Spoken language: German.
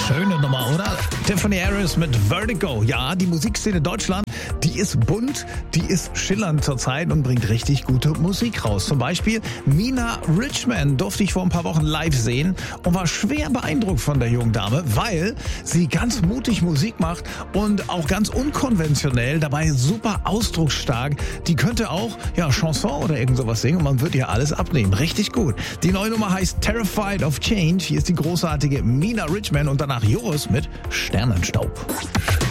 Schöne Nummer, oder? Tiffany Harris mit Vertigo. Ja, die Musikszene Deutschland, die ist bunt, die ist schillernd zurzeit und bringt richtig gute Musik raus. Zum Beispiel Mina Richman durfte ich vor ein paar Wochen live sehen und war schwer beeindruckt von der jungen Dame, weil sie ganz mutig Musik macht und auch ganz unkonventionell, dabei super ausdrucksstark. Die könnte auch Chanson oder irgend sowas singen und man wird ihr alles abnehmen. Richtig gut. Die neue Nummer heißt Terrified of Change. Hier ist die großartige Mina Richman und danach Joris mit Sternenstaub.